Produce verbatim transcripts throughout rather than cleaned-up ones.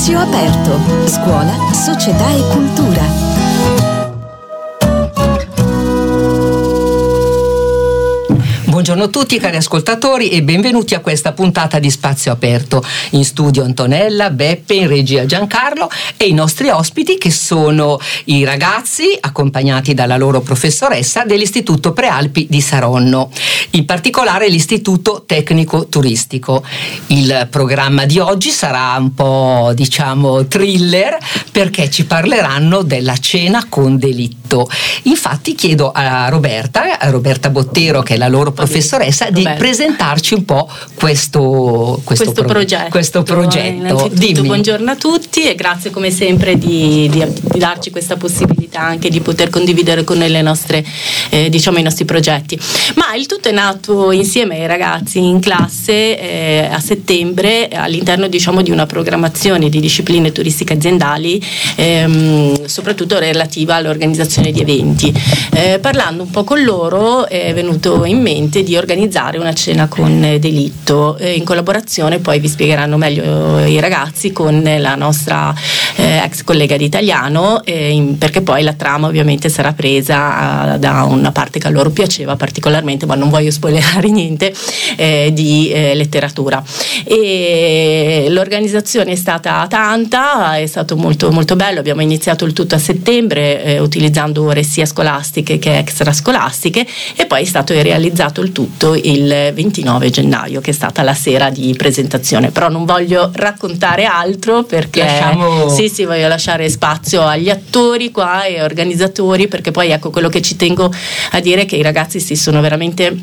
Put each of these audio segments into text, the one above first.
Spazio aperto, scuola, società e cultura. Buongiorno a tutti cari ascoltatori e benvenuti a questa puntata di Spazio Aperto. In studio Antonella, Beppe, in regia Giancarlo e i nostri ospiti che sono i ragazzi accompagnati dalla loro professoressa dell'Istituto Prealpi di Saronno, in particolare l'Istituto Tecnico Turistico. Il programma di oggi sarà un po' diciamo thriller perché ci parleranno della cena con delitto. Infatti chiedo a Roberta, a Roberta Bottero che è la loro professoressa di Roberta. presentarci un po' questo, questo, questo pro- progetto. questo progetto. Dimmi. Buongiorno a tutti e grazie come sempre di, di, di darci questa possibilità anche di poter condividere con noi le nostre, eh, diciamo i nostri progetti. Ma il tutto è nato insieme ai ragazzi in classe eh, a settembre all'interno diciamo di una programmazione di discipline turistiche aziendali ehm, soprattutto relativa all'organizzazione di eventi. Eh, parlando un po' con loro è venuto in mente di organizzare una cena con delitto eh, in collaborazione, poi vi spiegheranno meglio i ragazzi, con la nostra eh, ex collega di italiano eh, in, perché poi la trama ovviamente sarà presa uh, da una parte che a loro piaceva particolarmente, ma non voglio spoilerare niente, eh, di eh, letteratura. E l'organizzazione è stata tanta, è stato molto molto bello, abbiamo iniziato il tutto a settembre eh, utilizzando ore sia scolastiche che extrascolastiche e poi è stato realizzato il tutto il ventinove gennaio, che è stata la sera di presentazione. Però non voglio raccontare altro perché Lasciamo... sì sì voglio lasciare spazio agli attori qua e organizzatori, perché poi ecco quello che ci tengo a dire è che i ragazzi si sono veramente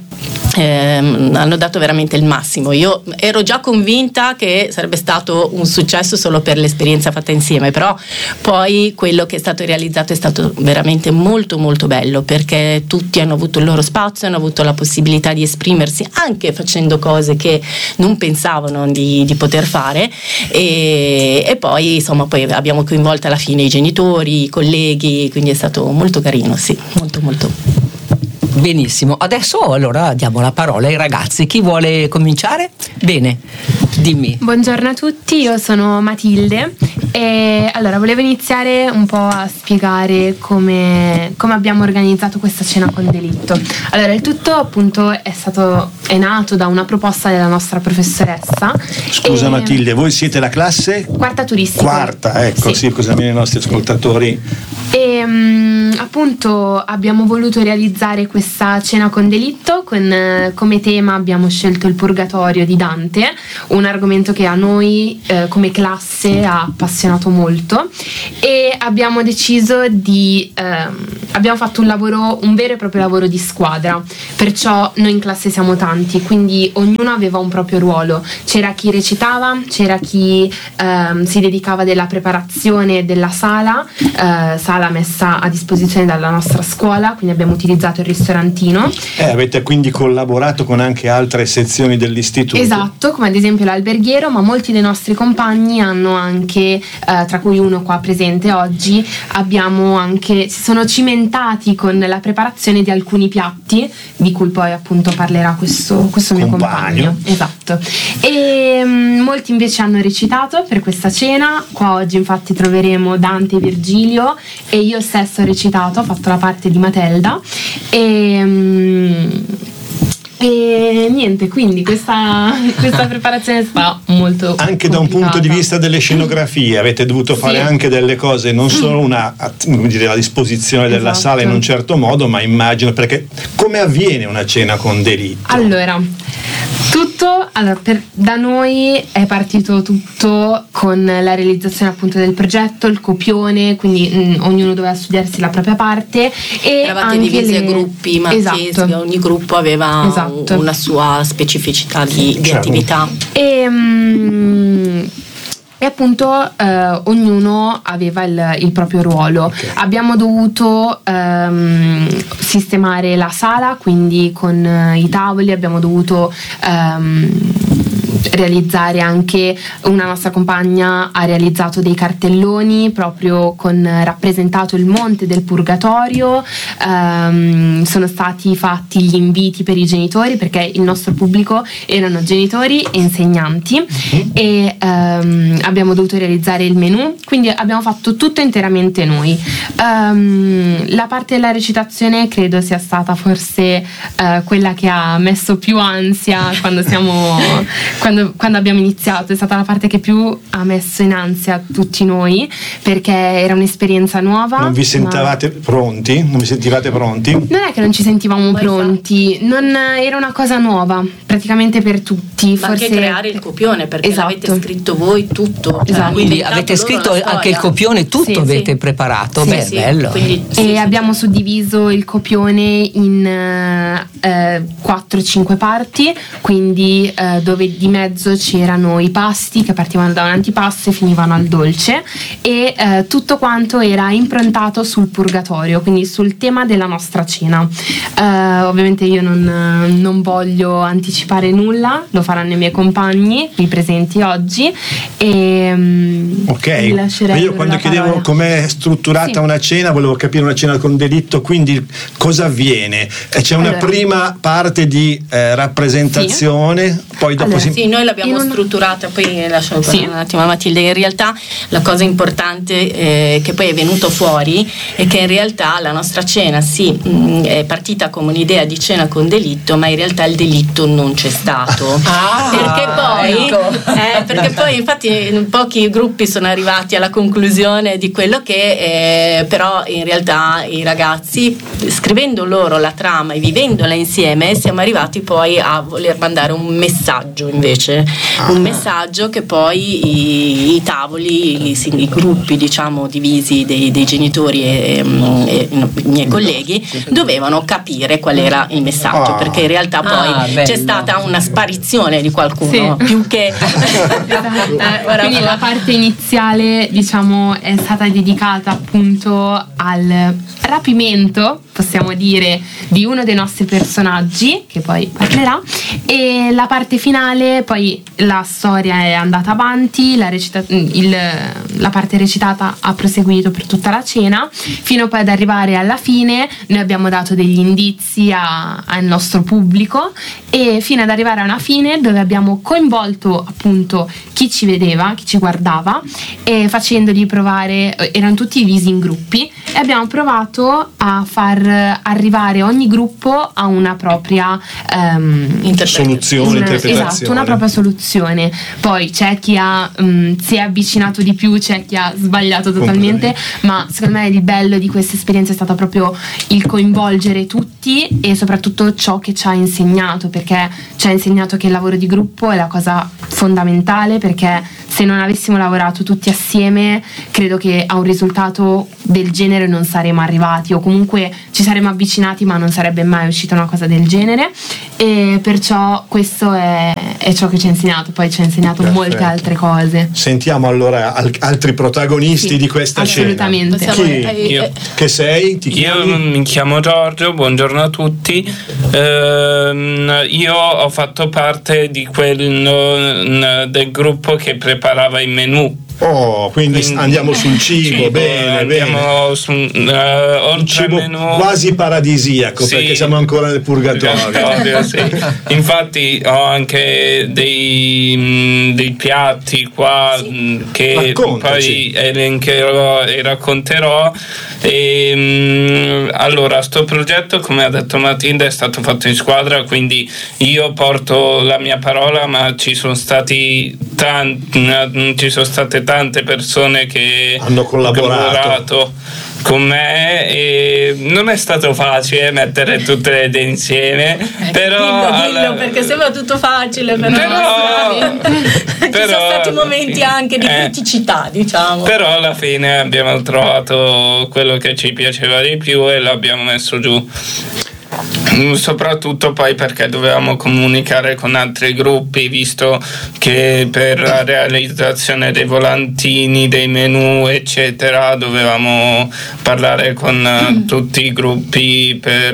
ehm, hanno dato veramente il massimo. Io ero già convinta che sarebbe stato un successo solo per l'esperienza fatta insieme, però poi quello che è stato realizzato è stato veramente molto molto bello, perché tutti hanno avuto il loro spazio, hanno avuto la possibilità di esprimersi anche facendo cose che non pensavano di, di poter fare e, e poi insomma poi abbiamo coinvolto alla fine i genitori, i colleghi, quindi è stato molto carino, sì, molto molto. Benissimo, adesso allora diamo la parola ai ragazzi. Chi vuole cominciare? Bene, dimmi. Buongiorno a tutti, io sono Matilde e allora volevo iniziare un po' a spiegare come, come abbiamo organizzato questa cena con delitto. Allora il tutto appunto è stato è nato da una proposta della nostra professoressa. Scusa e... Matilde, voi siete la classe? Quarta turistica. Quarta, ecco, sì, sì così almeno i nostri ascoltatori. E um, appunto abbiamo voluto realizzare questa cena con delitto con eh, come tema abbiamo scelto il Purgatorio di Dante, un argomento che a noi eh, come classe ha appassionato molto, e abbiamo deciso di ehm, abbiamo fatto un lavoro, un vero e proprio lavoro di squadra, perciò noi in classe siamo tanti, quindi ognuno aveva un proprio ruolo. C'era chi recitava, c'era chi ehm, si dedicava della preparazione della sala eh, sala messa a disposizione dalla nostra scuola, quindi abbiamo utilizzato il ristorantino. Eh, avete quindi collaborato con anche altre sezioni dell'istituto? Esatto, come ad esempio l'alberghiero, ma molti dei nostri compagni hanno anche, eh, tra cui uno qua presente oggi, abbiamo anche, si sono cimentati con la preparazione di alcuni piatti, di cui poi appunto parlerà questo, questo mio compagno. Esatto. E um, molti invece hanno recitato per questa cena. Qua oggi infatti troveremo Dante e Virgilio, e io stesso ho recitato, ho fatto la parte di Matelda e, um, e niente, quindi questa, questa preparazione sta molto anche da un punto di vista delle scenografie avete dovuto fare sì. anche delle cose, non solo una dire, la disposizione della esatto. sala in un certo modo, ma immagino, perché come avviene una cena con delitto? Allora tutto, allora, per, da noi è partito tutto con la realizzazione appunto del progetto, il copione, quindi mh, ognuno doveva studiarsi la propria parte e eravate anche divisi le... a gruppi marchesi, esatto. ogni gruppo aveva esatto. una sua specificità di, di Certo. attività e mh, E appunto eh, ognuno aveva il, il proprio ruolo. Okay. Abbiamo dovuto ehm, sistemare la sala, quindi con eh, i tavoli abbiamo dovuto ehm, realizzare anche, una nostra compagna ha realizzato dei cartelloni proprio con rappresentato il monte del Purgatorio, um, sono stati fatti gli inviti per i genitori, perché il nostro pubblico erano genitori e insegnanti, mm-hmm. e um, abbiamo dovuto realizzare il menù, quindi abbiamo fatto tutto interamente noi. Um, la parte della recitazione credo sia stata forse uh, quella che ha messo più ansia quando siamo quando, quando abbiamo iniziato, è stata la parte che più ha messo in ansia tutti noi, perché era un'esperienza nuova. Non vi sentivate ma... pronti? Non vi sentivate pronti? Non è che non ci sentivamo Poi pronti, non, era una cosa nuova praticamente per tutti. Ma forse anche creare il copione, perché esatto. l'avete scritto voi tutto, esatto. cioè, quindi avete scritto anche il copione, tutto sì, avete sì. preparato, sì, beh sì. bello. Quindi, e sì, sì. abbiamo suddiviso il copione in eh, quattro cinque parti, quindi eh, dove di mezzo c'erano i pasti che partivano da un antipasto e finivano al dolce, e eh, tutto quanto era improntato sul Purgatorio, quindi sul tema della nostra cena. Eh, ovviamente io non, non voglio anticipare nulla, lo faranno i miei compagni qui presenti oggi, e ok, vi lascerei io quando la chiedevo parola. com'è strutturata Sì. una cena, volevo capire una cena con delitto, quindi cosa avviene? Eh, c'è una Allora. prima parte di eh, rappresentazione, sì. poi dopo Allora, si... Sì, noi l'abbiamo In una- strutturata, poi lascio Sì. un attimo a Matilde. In realtà la cosa importante eh, che poi è venuto fuori è che in realtà la nostra cena sì, mh, è partita come un'idea di cena con delitto, ma in realtà il delitto non c'è stato. Ah, perché poi, ecco. eh, perché poi infatti in pochi gruppi sono arrivati alla conclusione di quello che eh, però in realtà i ragazzi, scrivendo loro la trama e vivendola insieme, siamo arrivati poi a voler mandare un messaggio invece, Ah. un messaggio che poi i, i tavoli, i, i gruppi diciamo divisi dei, dei genitori e, e i miei colleghi dovevano capire qual era il messaggio, Ah. perché in realtà poi Ah, bello. c'è stata una sparizione di qualcuno, Sì. più che Eh, ora- quindi la parte iniziale diciamo è stata dedicata appunto al rapimento, possiamo dire, di uno dei nostri personaggi che poi parlerà, e la parte finale poi la storia è andata avanti, la, recita- il, la parte recitata ha proseguito per tutta la cena fino poi ad arrivare alla fine. Noi abbiamo dato degli indizi a- al nostro pubblico, e fino ad arrivare a una fine dove abbiamo coinvolto appunto chi ci vedeva, chi ci guardava, e facendogli provare, erano tutti divisi in gruppi, e abbiamo provato a far arrivare ogni gruppo a una propria ehm, soluzione, una, interpretazione. esatto, una propria soluzione. Poi c'è chi ha mh, si è avvicinato di più, c'è chi ha sbagliato totalmente, ma secondo me il bello di questa esperienza è stato proprio il coinvolgere tutti, e soprattutto ciò che ci ha insegnato, perché ci ha insegnato che il lavoro di gruppo è la cosa fondamentale, perché se non avessimo lavorato tutti assieme credo che a un risultato del genere non saremmo arrivati, o comunque ci saremmo avvicinati ma non sarebbe mai uscita una cosa del genere, e perciò questo è, è ciò che ci ha insegnato. Poi ci ha insegnato Perfetto. molte altre cose. Sentiamo allora al- altri protagonisti Sì, di questa assolutamente. cena. Possiamo- Chi? eh, Io. eh, Che sei? Ti Io chiami? mi chiamo Giorgio, buongiorno a tutti. Ehm, io ho fatto parte di quel del gruppo che preparava il menù. Oh, quindi, Quindi- andiamo sul cibo, Cibo, bene, andiamo su, eh, bene. Un oltre cibo al menù. quasi paradisiaco, Sì. perché siamo ancora nel purgatorio. Purgatorio, sì. Infatti ho anche dei, mh, dei piatti qua mh, che Raccontaci. poi elencherò e racconterò. E, mh, allora, sto progetto, come ha detto Matilda, è stato fatto in squadra, quindi io porto la mia parola, ma ci sono stati tanti, ci sono state tante persone che Hanno collaborato. collaborato con me, e non è stato facile mettere tutte le idee insieme, però dillo, dillo, alla- perché sembra tutto facile, però, Però- assolutamente. ci però sono stati alla momenti fine- anche di eh. criticità, diciamo. però alla fine abbiamo trovato quello che ci piaceva di più e l'abbiamo messo giù. soprattutto poi perché dovevamo comunicare con altri gruppi, visto che per la realizzazione dei volantini, dei menù eccetera dovevamo parlare con mm. tutti i gruppi per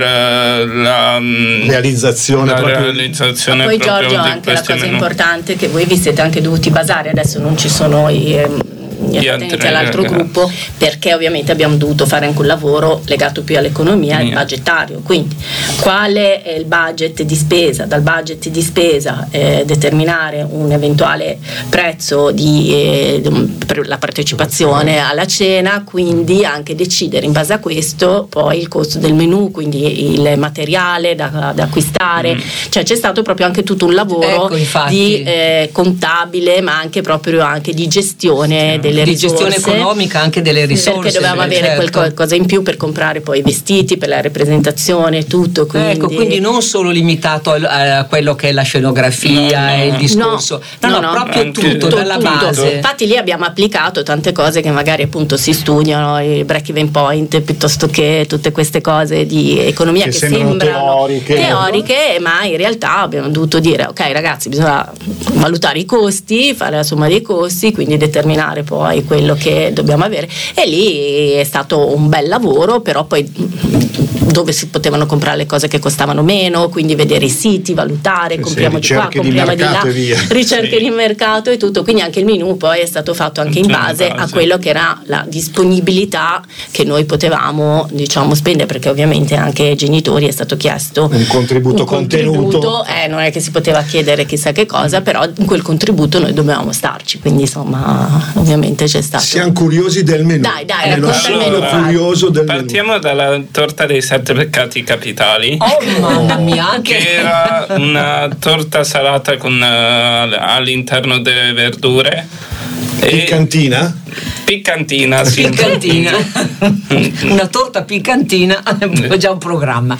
la realizzazione, la proprio. realizzazione poi proprio Giorgio di anche la cosa menù. importante è che voi vi siete anche dovuti basare, adesso non ci sono i gli appartenenti all'altro gruppo, perché ovviamente abbiamo dovuto fare anche un lavoro legato più all'economia e al budgetario, quindi quale è il budget di spesa, dal budget di spesa eh, determinare un eventuale prezzo di eh, per la partecipazione alla cena, quindi anche decidere in base a questo poi il costo del menù, quindi il materiale da, da acquistare, mm. cioè c'è stato proprio anche tutto un lavoro ecco, di eh, contabile, ma anche proprio anche di gestione delle di risorse, gestione economica anche delle risorse, perché dovevamo avere certo. qualcosa in più per comprare poi i vestiti, per la rappresentazione, tutto, quindi ecco, quindi non solo limitato a, a quello che è la scenografia no, no. e il discorso, no, no, no, no, proprio anche tutto, tutto, dalla tutto. base. Infatti lì abbiamo applicato tante cose che magari appunto si studiano, i break-even point, piuttosto che tutte queste cose di economia che, che sembrano, sembrano teoriche, teoriche, ma in realtà abbiamo dovuto dire ok ragazzi, bisogna valutare i costi, fare la somma dei costi, quindi determinare poi quello che dobbiamo avere, e lì è stato un bel lavoro, però poi dove si potevano comprare le cose che costavano meno, quindi vedere i siti, valutare, sì, compriamo di qua, di compriamo di là, via. ricerche sì. di mercato e tutto, quindi anche il menù poi è stato fatto anche in base, in base a quello che era la disponibilità che noi potevamo diciamo spendere, perché ovviamente anche ai genitori è stato chiesto un contributo un contenuto, contributo, eh, non è che si poteva chiedere chissà che cosa, però in quel contributo noi dovevamo starci, quindi insomma ovviamente c'è stato. Siamo curiosi del menù. Dai, dai, Nello allora, curioso del partiamo menù. dalla torta dei sette peccati capitali. Oh mamma mia, anche che era una torta salata con uh, all'interno delle verdure. Piccantina? Piccantina, sì. piccantina. Una torta piccantina, è già un programma.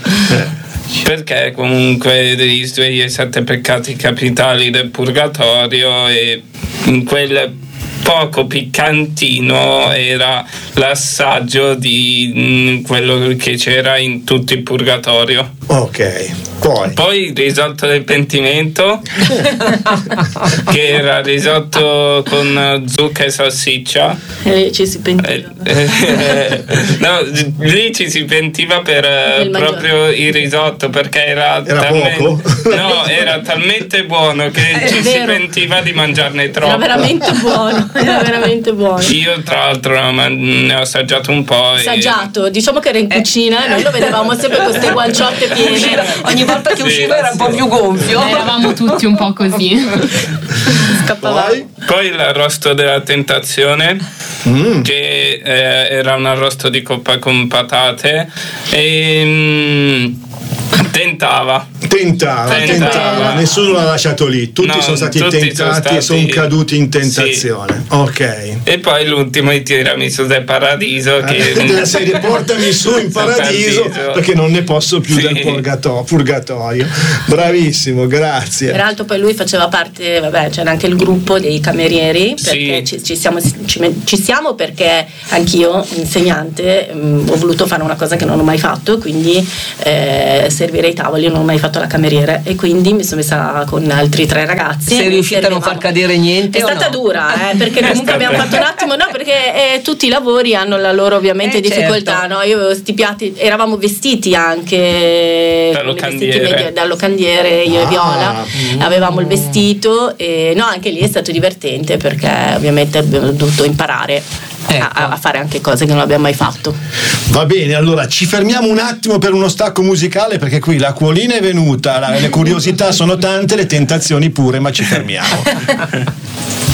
Perché comunque dei suoi sette peccati capitali del purgatorio, e in quel poco piccantino era l'assaggio di mh, quello che c'era in tutto il purgatorio. Ok, poi Poi il risotto del pentimento che era risotto con zucca e salsiccia. E ci si pentiva. Eh, eh, no, lì ci si pentiva per eh, proprio il risotto, perché era, Era talmente, poco? no, era talmente buono che È ci vero. si pentiva di mangiarne troppo. Era veramente buono, era veramente buono. Io tra l'altro ma, ne ho assaggiato un po'. Assaggiato, diciamo che era in cucina e noi lo vedevamo sempre con queste guanciotte piene. Ogni volta che Sì, usciva era un po' sì. più gonfio. Eh, eravamo tutti un po' così. Scappavamo. poi E poi l'arrosto della tentazione, mm. che eh, era un arrosto di coppa con patate e mm, tentava. Tentava, Tentava. tentava, nessuno l'ha lasciato lì, tutti No, sono stati tutti tentati sono e stati- sono caduti in tentazione. Ok. E poi l'ultimo, il tiramisù del paradiso, che Della serie portami su in paradiso, Paradiso. perché non ne posso più Sì. del purgato- purgatorio. Bravissimo, grazie. Peraltro poi lui faceva parte, vabbè, c'era anche il gruppo dei camerieri, perché Sì. ci, ci siamo, ci, ci siamo perché anch'io, insegnante, mh, ho voluto fare una cosa che non ho mai fatto, quindi eh, servire i tavoli, non ho mai fatto la cameriera, e quindi mi sono messa con altri tre ragazzi. Sei riuscita a non far cadere niente? È o stata no? dura, eh, perché comunque stata- abbiamo fatto un attimo, no, perché eh, tutti i lavori hanno la loro ovviamente Eh, difficoltà, certo. no? Io avevo sti piatti, eravamo vestiti anche Da come locandiere. vestiti medio- da locandiere, io e Ah. Viola, avevamo il vestito e no, anche lì è stato divertente perché ovviamente abbiamo dovuto imparare Ecco. a, a fare anche cose che non abbiamo mai fatto. Va bene, allora ci fermiamo un attimo per uno stacco musicale, perché qui l'acquolina è venuta, la- le curiosità sono tante, le tentazioni pure, ma ci fermiamo.